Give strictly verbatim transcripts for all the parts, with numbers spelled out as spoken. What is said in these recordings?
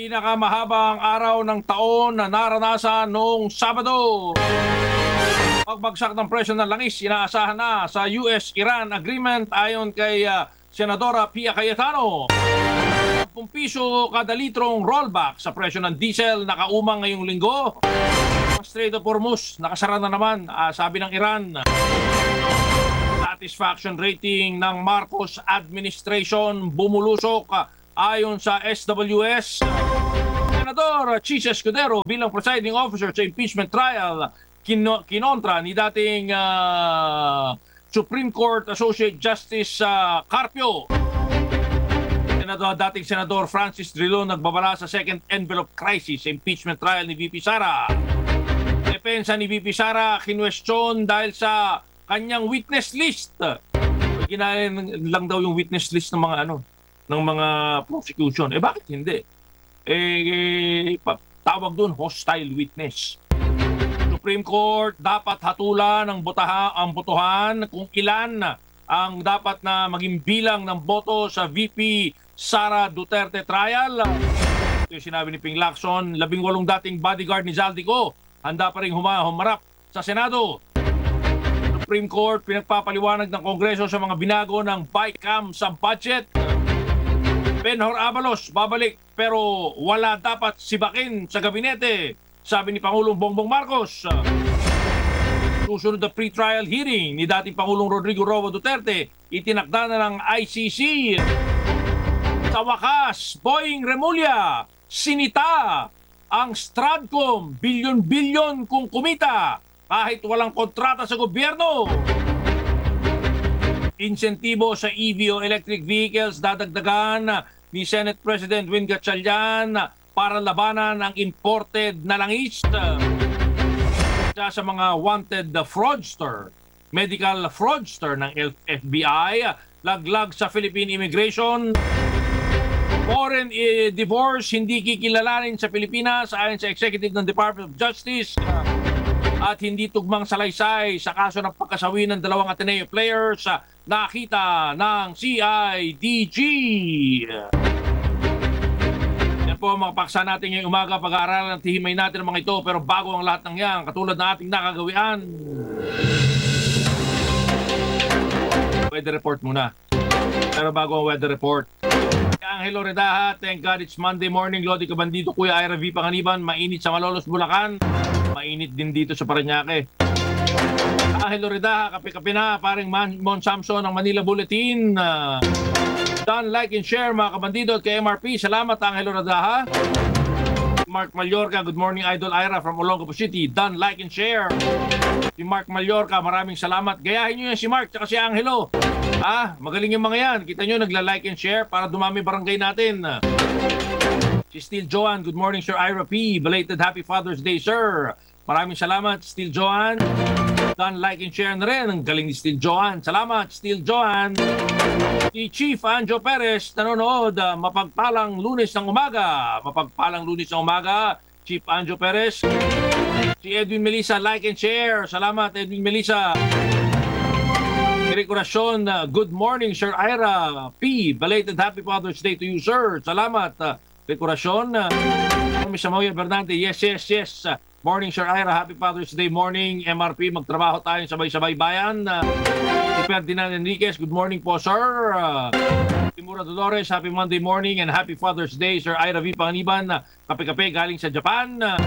Pinakamahabang araw ng taon na naranasan noong Sabado. Pagbagsak ng presyo ng langis, inaasahan na sa U S Iran agreement ayon kay uh, Senadora Pia Cayetano. ten piso kada litrong rollback sa presyo ng diesel nakaumang ngayong linggo. Ang Strait of Hormuz nakasara na naman, uh, sabi ng Iran. Satisfaction rating ng Marcos administration bumulusok uh, ayon sa S W S. Senador Chis Escudero bilang presiding officer sa impeachment trial kino kinontra ni dating uh, Supreme Court Associate Justice uh, Carpio. Senador, dating Senador Francis Drilon nagbabala sa second envelope crisis sa impeachment trial ni V P Sara. Depensa ni V P Sara kinwestiyon dahil sa kanyang witness list. Ginahin lang daw yung witness list ng mga ano ng mga prosecution. Eh bakit hindi? Eh, eh tawag doon hostile witness. Supreme Court dapat hatulan ng botaha, ang botohan kung ilan ang dapat na maging bilang ng boto sa V P Sara Duterte trial. Ito yung sinabi ni Ping Lacson, labing walong dating bodyguard ni Zaldico, handa pa rin humarap sa Senado. Supreme Court pinagpapaliwanag ng Kongreso sa mga binago ng BICAM sa budget. Benhur Abalos babalik pero wala dapat sibakin sa gabinete, sabi ni Pangulong Bongbong Marcos. Susunod na pre-trial hearing ni dating Pangulong Rodrigo Roa Duterte, itinakda na ng I C C. Sa wakas, Boying Remulla, sinita ang Stratcom, bilyon-bilyon kung kumita kahit walang kontrata sa gobyerno. Insentibo sa E V o electric vehicles dadagdagan ni Senate President Win Gatchalian para labanan ang imported na langis. Isa sa mga wanted fraudster, medical fraudster ng F B I, laglag sa Philippine Immigration. Foreign eh, divorce hindi kikilalanin sa Pilipinas ayon sa Executive ng Department of Justice. At hindi tugmang salaysay sa kaso ng pagkasawi ng dalawang Ateneo players nakita ng C I D G. Yan po ang mga paksa natin ngayong umaga. Pag-aaralan at hihimay natin ang mga ito. Pero bago ang lahat ng yan, katulad na ating nakagawian, weather report muna. Pero bago ang weather report, Angelo Redaha, thank God it's Monday morning. Lodi Cabandito, Kuya Ira V. Panganiban, mainit sa Malolos, Bulacan. Mainit din dito sa Parañaque. Angelo Redaha, kape-kape na, paring Mon Samson ng Manila Bulletin. Uh, done, like and share mga kabandido at kay M R P. Salamat Angelo Redaha. Mark Mallorca, good morning Idol Ira from Olongapo City. Done, like and share. Si Mark Mallorca, maraming salamat. Gayahin nyo yan si Mark at si Angelo. Ah, magaling yung mga yan. Kita nyo, nagla-like and share para dumami barangay natin. Si Steel Joan, good morning Sir Ira P. Belated Happy Father's Day, sir. Maraming salamat, Steel Joan. Done, like and share na rin. Ang galing ni Steel Joan. Salamat, Steel Joan. Si Chief Anjo Perez, nanonood. Uh, mapagpalang Lunes ng umaga. Mapagpalang Lunes ng umaga. Chief Anjo Perez. Si Edwin Melissa, like and share. Salamat, Edwin Melissa. Rekurasyon, uh, good morning, Sir Ira P. Belated Happy Father's Day to you, sir. Salamat. Uh, Dekorasyon. Uh, Miss Samoya Bernante, yes, yes, yes. Uh, morning, Sir Ira. Happy Father's Day morning. M R P, magtrabaho tayo sabay-sabay bayan. Uh, si Ferdinand Enriquez, good morning po, sir. Uh, Timura Dolores, happy Monday morning and happy Father's Day, Sir Ira V. Panganiban. Uh, kape-kape galing sa Japan. Uh,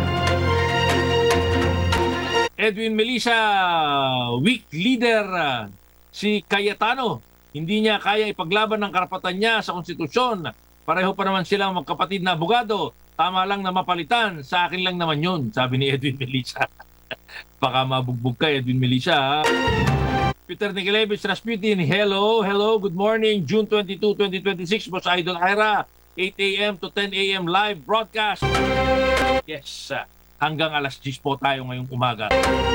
Edwin Melissa, weak leader. Uh, si Cayetano, hindi niya kaya ipaglaban ng karapatan niya sa konstitusyon. Pareho pa naman silang magkapatid na abogado. Tama lang na mapalitan. Sa akin lang naman yun, sabi ni Edwin Melissa. Baka mabugbog ka, Edwin Melissa. Peter Nicolevich Rasputin, hello, hello, good morning. June twenty-second, twenty twenty-six, Boss Idol Ira. eight a m to ten a m live broadcast. Yes, hanggang alas diyes po tayo ngayong umaga.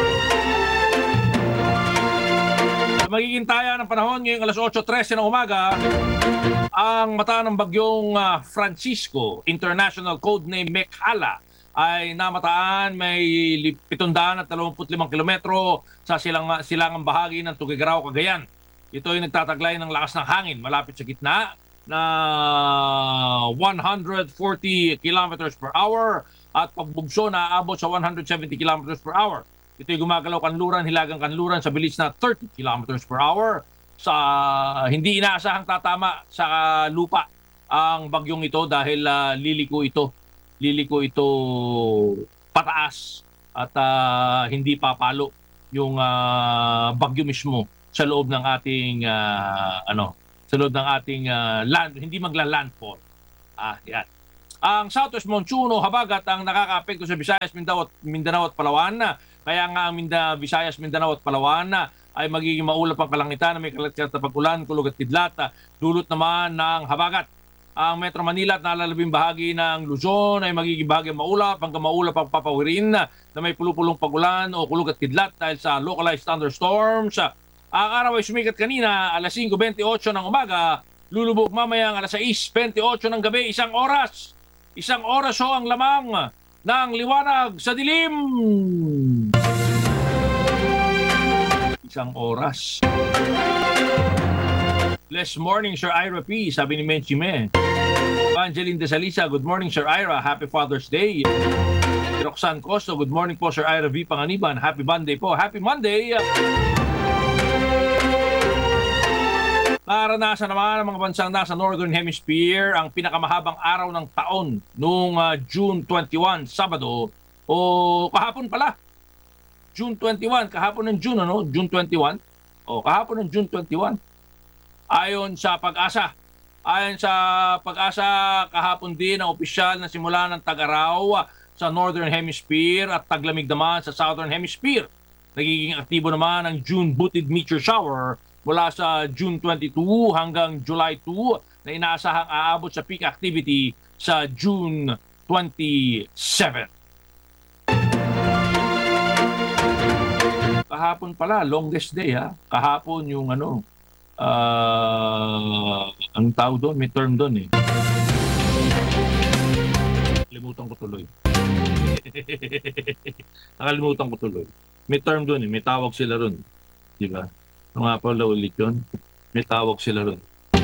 Magiging taya ng panahon ngayong alas otso trese ng umaga ang mata ng bagyong uh, Francisco, International Codename Mekhala, ay namataan may pitundaan at dalawampu't limang kilometro sa silang, silangang bahagi ng Tuguegarao, Cagayan. Ito ay nagtataglay ng lakas ng hangin malapit sa gitna na one hundred forty kilometers per hour at pagbugso na aabot sa one hundred seventy kilometers per hour. Ito'y gumagalaw kanluran, hilagang kanluran sa bilis na thirty kilometers per hour. Sa hindi inaasahang tatama sa lupa ang bagyong ito dahil uh, liliko ito. Liliko ito pataas at uh, hindi papalo yung uh, bagyo mismo sa loob ng ating uh, ano, sa loob ng ating uh, land, hindi magla-landfall. Ah, yan. Ang Southwest Monsoon o habagat ang nakakaapekto sa Visayas, Mindanao at, Mindanao at Palawan. Kaya nga ang Minda, Visayas, Mindanao at Palawan ay magiging maulap ang kalangitan na may kalat-kalat na pag-ulan, kulog at kidlat. Dulot naman ng habagat. Ang Metro Manila at nalalabing bahagi ng Luzon ay magiging bahagi maulap hanggang maulap ang papawirin na may pulupulong pag-ulan o kulog at kidlat dahil sa localized thunderstorms. Ang araw ay sumikat kanina alas singko twenty-eight ng umaga, lulubog mamayang alas sais twenty-eight ng gabi, isang oras. Isang oras ho ang lamang ng liwanag sa dilim. Isang oras. Bless morning, Sir Ira P. Sabi ni Menchi Me. Evangeline De Salisa, good morning, Sir Ira. Happy Father's Day. Roxanne Costo, good morning po, Sir Ira V. Panganiban. Happy Monday po. Happy Monday. Naranasan naman ang mga bansang nasa Northern Hemisphere ang pinakamahabang araw ng taon noong uh, June twenty-first, Sabado, o kahapon pala. June twenty-first, kahapon ng June, ano? June twenty-first. O, kahapon ng June twenty-first. Ayon sa Pag-asa. Ayon sa Pag-asa, kahapon din ang opisyal na simula ng tag-araw sa Northern Hemisphere at taglamig naman sa Southern Hemisphere. Nagiging aktibo naman ang June Booted Meteor Shower mula sa June twenty-second hanggang July second na inaasahang aabot sa peak activity sa June twenty-seventh. Kahapon pala, longest day ha. Kahapon yung ano, uh, ang tawag doon, may term doon eh. Nakalimutan ko tuloy. Nakalimutan ko tuloy. May term doon eh, may tawag sila ron. Diba? Ano nga pala ulit yun? May tawag sila ron.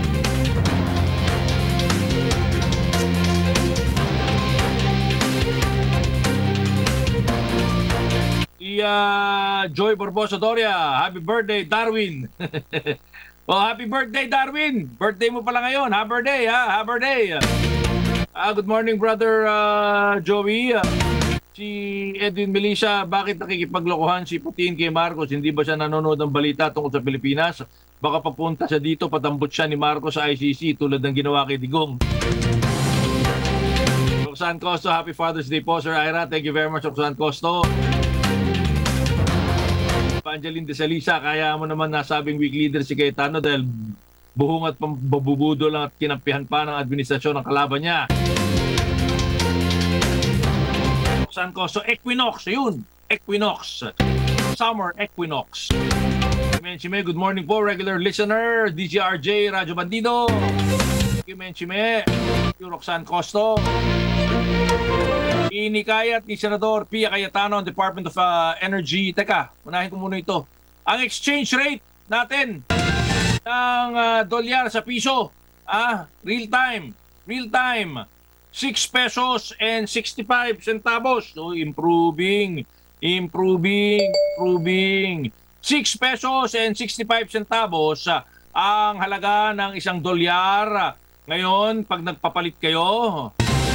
Si uh, Joy Barbosa Doria, happy birthday Darwin. Oh, happy birthday Darwin. Birthday mo pala ngayon. Happy birthday ha, happy birthday. Uh, good morning brother uh, Joey. Uh, si Edwin Melissa, bakit nakikipaglokohan si Putin kay Marcos? Hindi ba siya nanonood ng balita tungkol sa Pilipinas? Baka pagpunta siya dito, patambot siya ni Marcos sa I C C tulad ng ginawa kay Digong. Roxanne Costo, happy Father's Day po Sir Ira. Thank you very much Roxanne Costo. Evangeline De Salisa, kaya mo naman nasabing weak leader si Cayetano dahil buhong at pambabubudo lang at kinampihan pa ng administrasyon ng kalaban niya. Saan ko? So, Equinox, yun. Equinox. Summer Equinox. Menchime, good morning po, regular listener. D J R J, Radyo Bandido. Thank you, Menchime. Thank you, Roxanne Costo. Inikayat ni Senador Pia Cayetano ang Department of uh, Energy. Teka, unahin ko muna ito. Ang exchange rate natin ng uh, dolyar sa piso, ah, real time, real time, six pesos and sixty-five centavos. So, improving, improving, improving. six pesos and sixty-five centavos uh, ang halaga ng isang dolyar. Ngayon, pag nagpapalit kayo,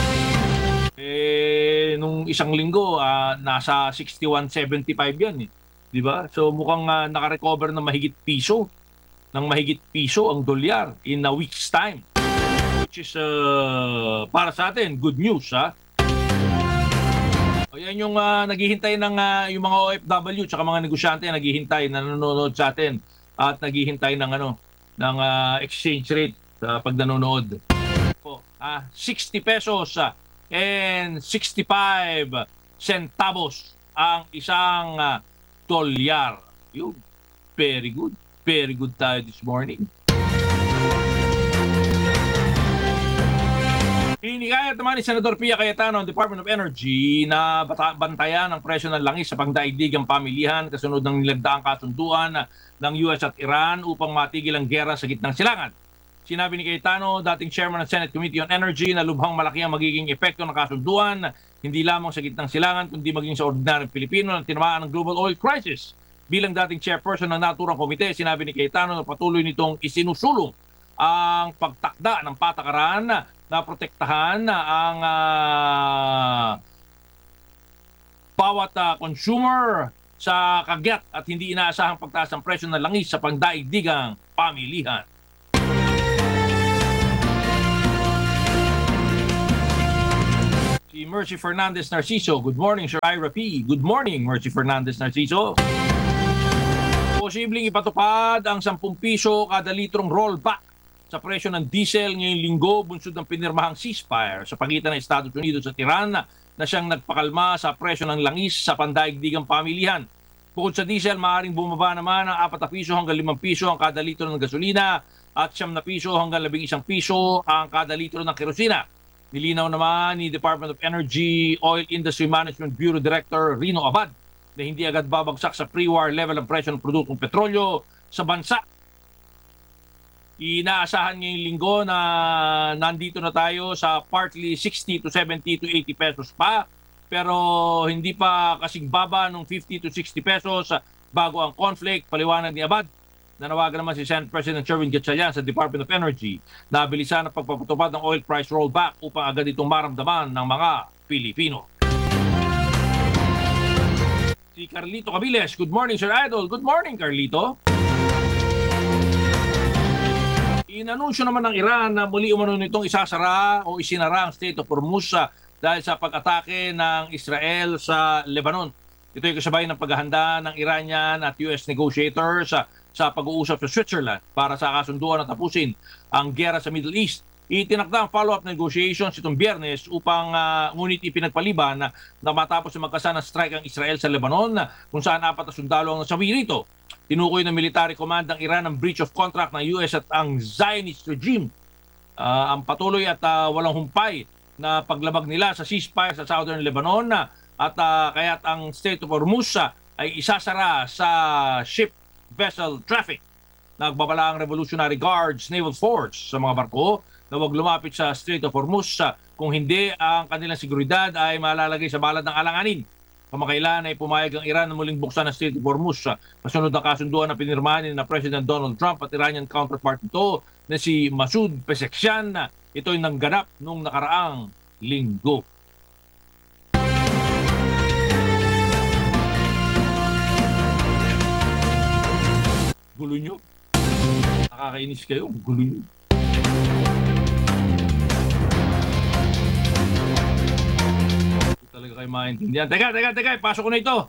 eh, nung isang linggo, uh, nasa sixty-one seventy-five yan eh. Di ba? So mukhang uh, nakarecover ng mahigit piso, ng mahigit piso ang dolyar in a week's time. Which is, uh, para sa atin, good news ha. O yan yung uh, naghihintay ng uh, yung mga O F W tsaka mga negosyante na naghihintay, na nanonood sa atin at naghihintay ng ano, ng uh, exchange rate sa uh, pag nanonood. Po, ah, sixty pesos uh, and sixty-five centavos ang isang uh, dolyar. Yun. Very good. Very good tayo this morning. Hinikayat naman ni Senador Pia Cayetano ang Department of Energy na bantayan ang presyo ng langis sa pangdaigdigang pamilihan kasunod ng nilagdaang kasunduan ng U S at Iran upang matigil ang gera sa gitnang silangan. Sinabi ni Cayetano, dating chairman ng Senate Committee on Energy, na lubhang malaki ang magiging epekto ng kasunduan, hindi lamang sa gitnang silangan, kundi maging sa ordinaryong Pilipino na tinamaan ng global oil crisis. Bilang dating chairperson ng naturang komite, sinabi ni Cayetano na patuloy nitong isinusulong ang pagtakda ng patakaran na protektahan ang uh, bawat uh, consumer sa kagyat at hindi inaasahang pagtaas ng presyo ng langis sa pangdaigdigang pamilihan. Si Mercy Fernandez Narciso. Good morning, Sir Ira P. Good morning, Mercy Fernandez Narciso. Posibleng ipatupad ang sampung piso kada litrong rollback sa presyo ng diesel ngayong linggo bunsod ng pinirmahang ceasefire sa pagitan ng Estados Unidos at Iran na siyang nagpakalma sa presyo ng langis sa pandaigdigang pamilihan. Bukod sa diesel, maaaring bumaba naman ng apat na piso hanggang limang piso ang kada litro ng gasolina at siyam na piso hanggang labing isang piso ang kada litro ng kerosina. Nilinaw naman ni Department of Energy Oil Industry Management Bureau Director Rino Abad na hindi agad babagsak sa pre-war level ang presyo ng produktong petrolyo sa bansa. Inaasahan ngayong linggo na nandito na tayo sa partly sixty to seventy to eighty pesos pa, pero hindi pa kasing baba ng fifty to sixty pesos bago ang conflict. Paliwanag ni Abad. Nanawagan naman si Senate President Sherwin Gatchalian sa Department of Energy na bilisan ang pagpapatupad ng oil price rollback upang agad itong maramdaman ng mga Pilipino. Si Carlito Cabiles. Good morning, Sir Idol. Good morning, Carlito. Inanunsyo naman ng Iran na muli umano nitong isasara o isinara ang Strait of Hormuz dahil sa pag-atake ng Israel sa Lebanon. Ito ay kasabay ng paghahanda ng Iranian at U S negotiators sa, sa pag-uusap sa Switzerland para sa kasunduan na tapusin ang giyera sa Middle East. Itinakda ang follow-up negotiations itong Biyernes upang uh, ngunit ipinagpaliban na, na matapos na magkasa ng strike ang Israel sa Lebanon kung saan apat na sundalo ang nasawi rito. Tinukoy ng military command ng Iran ang breach of contract ng U S at ang Zionist regime. Uh, ang patuloy at uh, walang humpay na paglabag nila sa ceasefire sa Southern Lebanon uh, at uh, kaya't ang Strait of Hormuz uh, ay isasara sa ship vessel traffic. Nagbabala ang Revolutionary Guards Naval Force sa mga barko na huwag lumapit sa Strait of Hormuz uh, kung hindi ang kanilang seguridad ay malalagay sa balad ng alanganin. Kamakailan ay pumayag ang Iran na muling buksan ang Strait of Hormuz uh, kasunod ng kasunduan na pinirmahan ni na President Donald Trump at Iranian counterpart nito na si Masoud Pezeshkian. Uh, ito'y nangganap nung nakaraang linggo. Gulo nyo. Nakakainis kayo. Gulo nyo. Hindi talaga kayo maintindihan. Teka, teka, teka. Pasok ko na ito.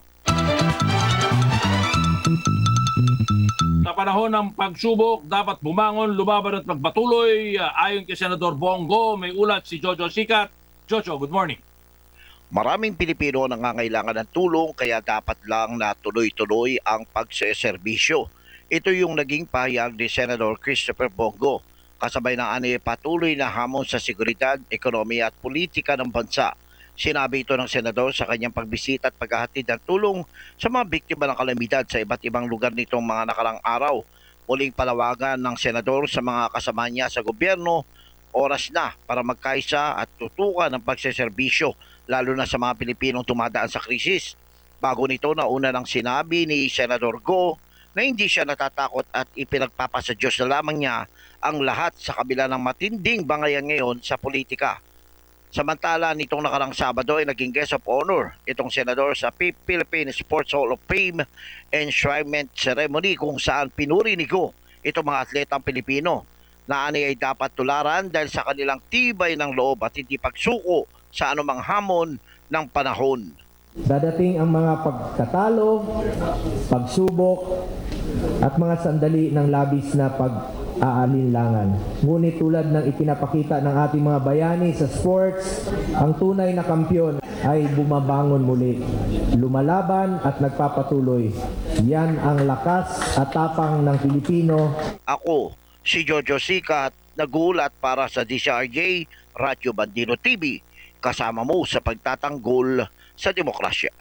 Sa panahon ng pagsubok, dapat bumangon, lumaban at magpatuloy. Ayon kay Senador Bongo, may ulat si Jojo Sikat. Jojo, good morning. Maraming Pilipino nangangailangan ng tulong kaya dapat lang na tuloy-tuloy ang pagseserbisyo. Ito yung naging pahayag ni Senador Christopher Bongo, kasabay ng ani patuloy na hamon sa seguridad, ekonomiya at politika ng bansa. Sinabi ito ng Senador sa kanyang pagbisita at paghahatid ng tulong sa mga biktima ng kalamidad sa iba't ibang lugar nitong mga nakarang araw. Muling palawagan ng Senador sa mga kasama niya sa gobyerno, oras na para magkaisa at tutukan ng pagseserbisyo lalo na sa mga Pilipinong tumadaan sa krisis. Bago nito, nauna nang sinabi ni Senador Go na hindi siya natatakot at ipinagpapasa Diyos na lamang niya ang lahat sa kabila ng matinding bangayan ngayon sa politika. Samantala, nitong nakarang Sabado ay naging guest of honor itong senador sa Philippine Sports Hall of Fame Enshrinement Ceremony kung saan pinuri ni Go itong mga atletang Pilipino na ani ay dapat tularan dahil sa kanilang tibay ng loob at hindi pagsuko sa anumang hamon ng panahon. Dadating ang mga pagkatalo, pagsubok, at mga sandali ng labis na pag-aalinlangan. Ngunit tulad ng ipinapakita ng ating mga bayani sa sports, ang tunay na kampyon ay bumabangon muli, lumalaban at nagpapatuloy. Yan ang lakas at tapang ng Pilipino. Ako, si Jojo Sikat, nagulat para sa D C R J, Radyo Bandino T V, kasama mo sa pagtatanggol sa demokrasya.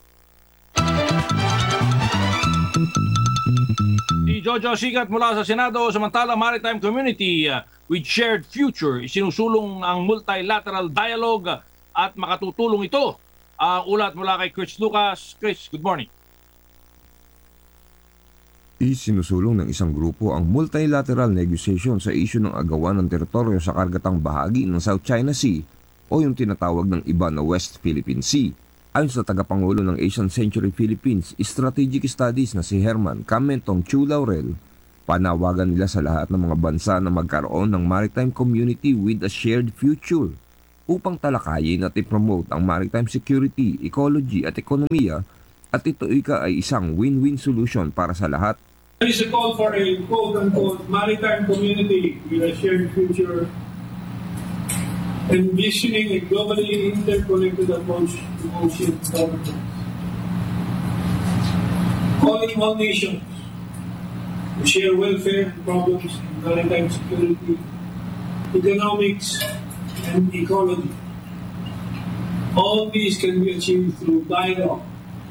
Si Jojo Sikat mula sa Senado. Samantala, Maritime Community, uh, with shared future. Isinusulong ang multilateral dialogue at makatutulong ito. Ang ulat mula kay Chris Lucas. Chris, good morning. Isinusulong ng isang grupo ang multilateral negotiation sa isyu ng agawan ng teritoryo sa kargatang bahagi ng South China Sea o yung tinatawag ng iba na West Philippine Sea. Ayon sa tagapangulo ng Asian Century Philippines Strategic Studies na si Herman Camentong Chu Laurel, panawagan nila sa lahat ng mga bansa na magkaroon ng maritime community with a shared future upang talakayin at i-promote ang maritime security, ecology at ekonomiya, at ito ika ay isang win-win solution para sa lahat. There is a call for a quote-unquote maritime community with a shared future, envisioning a globally interconnected approach to ocean governance. Calling all nations to share welfare and problems in maritime security, economics, and ecology. All these can be achieved through dialogue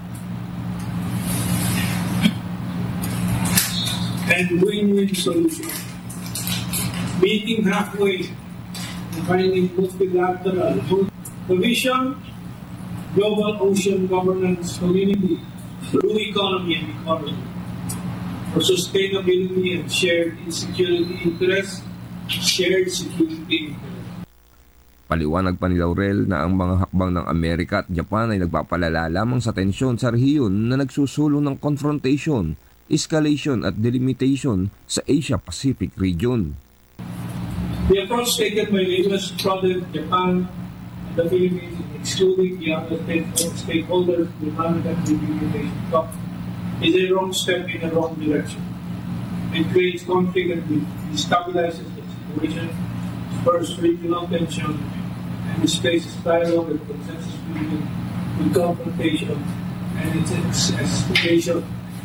and win-win solutions. Meeting halfway and finding multilateral. The vision, global ocean governance community, blue economy and economy, for sustainability and shared security interests, shared security interests. Paliwanag pa ni Laurel na ang mga hakbang ng Amerika at Japan ay nagpapalala lamang sa tensyon sa rehiyon na nagsusulong ng confrontation, escalation at delimitation sa Asia-Pacific region. The approach taken by the U S, prodded Japan, and the Philippines in excluding the other stakeholders to the maritime delimitation talk is a wrong step in the wrong direction. It creates conflict and destabilizes the situation, spurs regional tension, and displaces dialogue and consensus building with confrontation and its escalation.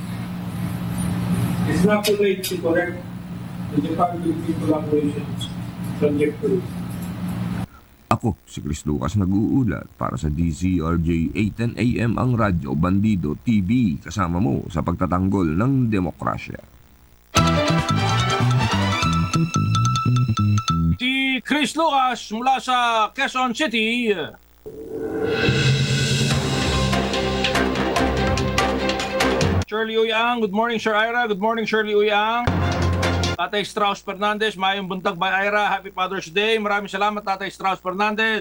It's not too late to correct the Japan-Philippine collaborations trajectory. Ako, si Chris Lucas nag-uulat para sa D Z R J eight ten A M ang Radyo Bandido T V, kasama mo sa pagtatanggol ng demokrasya. Si Chris Lucas mula sa Quezon City. Shirley Uyang, good morning Sir Ira. Good morning Shirley Uyang. Tatay Strauss Fernandez, mayong buntag by Ira. Happy Father's Day. Maraming salamat Tatay Strauss Fernandez.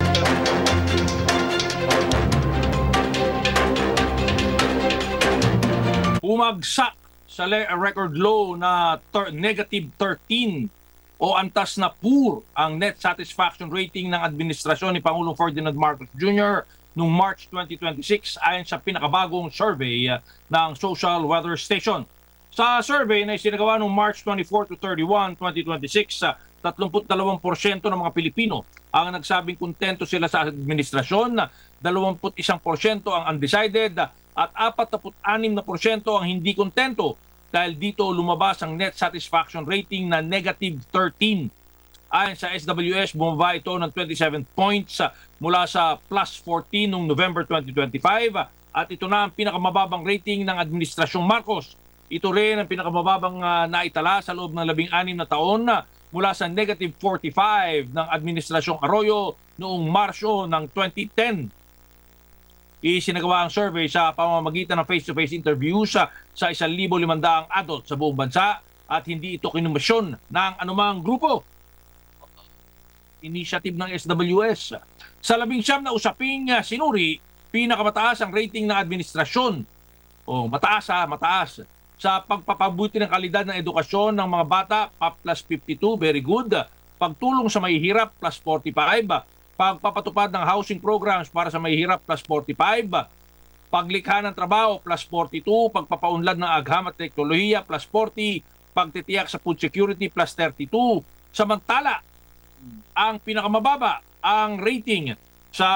Bumagsak sa le- record low na ter- negative thirteen o antas na poor ang net satisfaction rating ng administrasyon ni Pangulong Ferdinand Marcos Junior noong March twenty twenty-six ayon sa pinakabagong survey uh, ng Social Weather Station. Sa survey na isinagawa noong March twenty-four to thirty-one, twenty twenty-six, uh, thirty-two porsyento ng mga Pilipino ang nagsabing kontento sila sa administrasyon, twenty-one porsyento ang undecided at forty-six porsyento ang hindi kontento. Dahil dito lumabas ang net satisfaction rating na negative thirteen. Ayon sa S W S, bumaba ito ng twenty-seven points mula sa plus fourteen noong November twenty twenty-five at ito na ang pinakamababang rating ng Administrasyong Marcos. Ito rin ang pinakamababang uh, naitala sa loob ng labing anim na taon uh, mula sa negative forty-five ng Administrasyong Arroyo noong Marsyo ng twenty ten. Isinagawa ang survey sa pamamagitan ng face-to-face interviews sa, sa one thousand five hundred adult sa buong bansa at hindi ito kinumisyon ng anumang grupo. Initiative ng S W S. Sa labing siyam na usaping uh, sinuri, pinakamataas ang rating ng administrasyon. O mataas ha, mataas. Sa pagpapabuti ng kalidad ng edukasyon ng mga bata, pa plus fifty-two, very good. Pagtulong sa mahihirap, plus forty-five. Pagpapatupad ng housing programs para sa mahihirap, plus forty-five. Paglikha ng trabaho, plus forty-two. Pagpapaunlad ng agham at teknolohiya, plus forty. Pagtitiyak sa food security, plus thirty-two. Samantala, ang pinakamababa, ang rating sa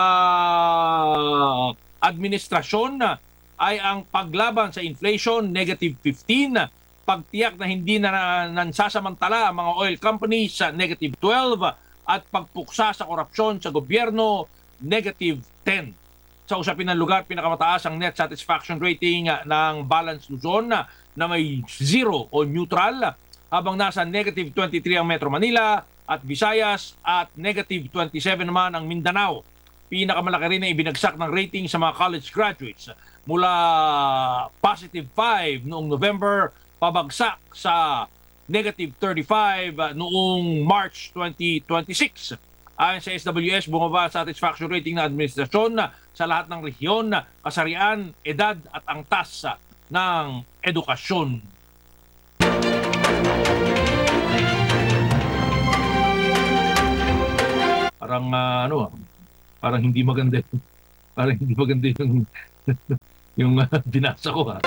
administrasyon ay ang paglaban sa inflation, negative fifteen. Pagtiyak na hindi na nansasamantala ang mga oil companies, negative twelve. At pagpuksa sa korupsyon sa gobyerno, negative ten. Sa usapin ng lugar, pinakamataas ang net satisfaction rating ng Balance Luzon na may zero o neutral, habang nasa negative twenty-three ang Metro Manila, at Visayas at negative twenty-seven naman ang Mindanao. Pinakamalaki rin na ibinagsak ng rating sa mga college graduates. Mula positive five noong November, pabagsak sa negative thirty-five noong March twenty twenty-six. Ayon sa S W S, bumaba satisfaction rating ng administrasyon sa lahat ng rehiyon, kasarian, edad at angtas ng edukasyon. Parang uh, ano, parang hindi maganda yung, parang hindi maganda yung yung uh, binasa ko ha.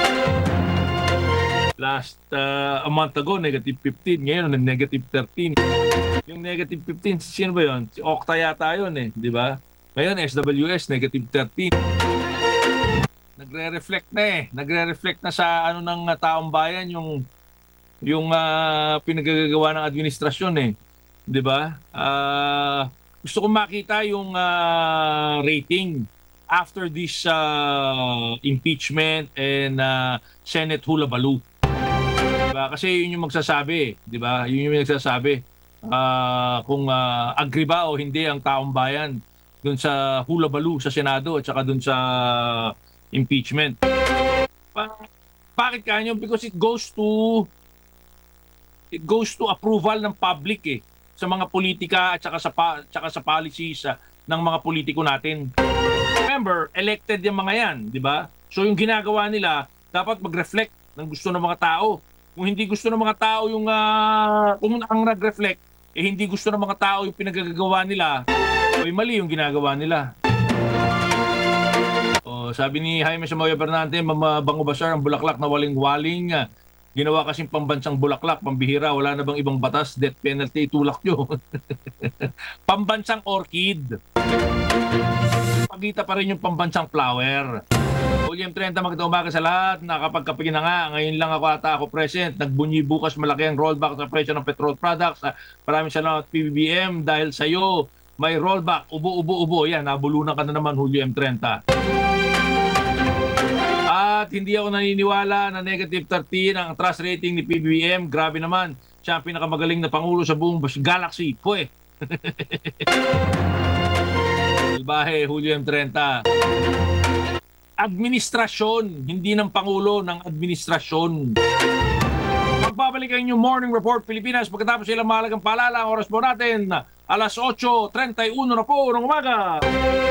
Last uh, a month ago, negative fifteen. Ngayon, negative thirteen. Yung negative fifteen, sino ba yun? Si Okta yata yun eh, di ba? Ngayon, S W S, negative thirteen. Nagre-reflect na eh. Nagre-reflect na sa ano ng uh, taong bayan yung yung uh, pinagagawa ng administrasyon eh. Di ba? Uh, gusto kong makita yung uh, rating after this uh, impeachment and uh, Senate hulabaloo. Diba? Kasi yun yung magsasabi, di ba? Yun yung magsasabi uh, kung uh, agree ba o hindi ang taong bayan dun sa hulabaloo sa Senado at saka dun sa impeachment. Pa- bakit kanyo? Because it goes to it goes to approval ng public eh sa mga politika at saka sa pa, at saka sa policies uh, ng mga politiko natin. Remember, elected yung mga yan, di ba? So yung ginagawa nila dapat mag-reflect ng gusto ng mga tao. Kung hindi gusto ng mga tao yung uh, kung ang nag-reflect eh hindi gusto ng mga tao yung pinagagawa nila, ay mali yung ginagawa nila. Oh, sabi ni Jaime Samoya Bernante, Bango Basar, ang bulaklak na waling-waling. Ginawa kasing pambansang bulaklak, pambihira, wala na bang ibang batas, death penalty, tulak nyo. Pambansang orchid. Pagita pa rin yung pambansang flower. William Trenta, magandang umaga sa lahat. Nakapagkapigin na nga. Ngayon lang ako ata ako present. Nagbunyi bukas malaki ang rollback sa presyo ng petrol products. Maraming salamat P B B M dahil sa iyo may rollback. Ubo, ubo, ubo. Yan, nabulunan ka na naman Julio M. Trenta. At hindi ako naniniwala na negative thirteen ang trust rating ni P B B M. Grabe naman. Siya ang pinakamagaling na pangulo sa buong galaxy. Pwe. Salbahe, Julio M. Trenta. Administrasyon, hindi ng Pangulo, ng administrasyon. Magbabalik ang inyong Morning Report Pilipinas pagkatapos ilang mahalagang paalala. Ang oras po natin, alas otso trenta y uno na po ng umaga.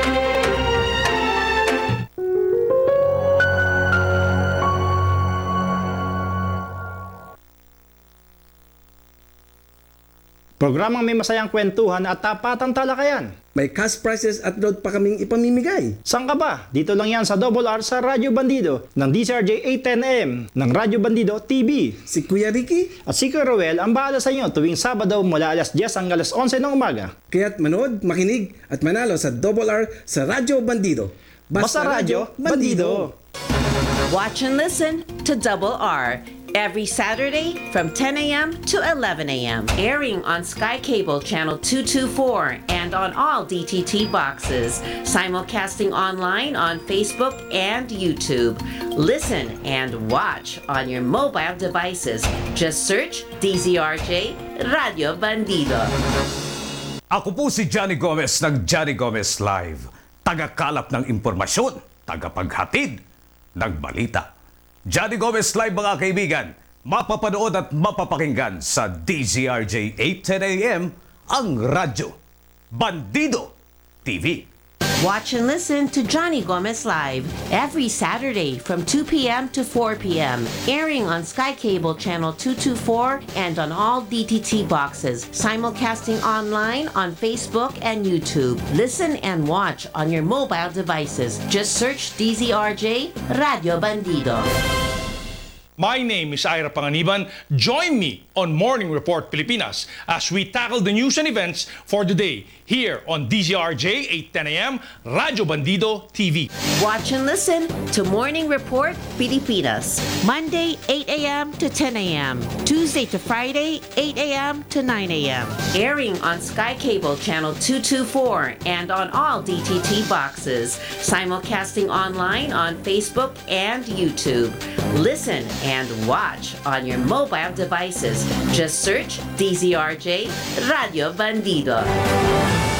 Programang may masayang kwentuhan at tapatang talakayan. May cash prizes at load pa kaming ipamimigay. Saan ka ba? Dito lang yan sa Double R sa Radyo Bandido ng D C R J eight ten A M ng Radyo Bandido T V. Si Kuya Ricky. At si Kuya Roel ang bahala sa inyo tuwing Sabado mula alas diyes hanggang alas onse ng umaga. Kaya't manood, makinig at manalo sa Double R sa Radyo Bandido. Basta, Basta Radyo Bandido. Watch and listen to Double R every Saturday from ten A M to eleven A M Airing on Sky Cable Channel two twenty-four and on all D T T boxes. Simulcasting online on Facebook and YouTube. Listen and watch on your mobile devices. Just search D Z R J Radio Bandido. Ako po si Johnny Gomez ng Johnny Gomez Live. Tagakalap ng impormasyon, tagapaghatid ng balita. Johnny Gomez Live mga kaibigan, mapapanood at mapapakinggan sa D Z R J eight ten A M ang radyo Bandido T V. Watch and listen to Johnny Gomez Live every Saturday from two P M to four P M Airing on Sky Cable Channel two twenty-four and on all D T T boxes. Simulcasting online on Facebook and YouTube. Listen and watch on your mobile devices. Just search D Z R J Radio Bandido. My name is Ira Panganiban. Join me on Morning Report Pilipinas as we tackle the news and events for the day here on D Z R J eight ten A M Radyo Bandido T V. Watch and listen to Morning Report Pilipinas. Monday, eight A M to ten A M Tuesday to Friday, eight A M to nine A M Airing on Sky Cable Channel two twenty-four and on all D T T boxes. Simulcasting online on Facebook and YouTube. Listen and watch on your mobile devices. Just search D Z R J Radio Bandido.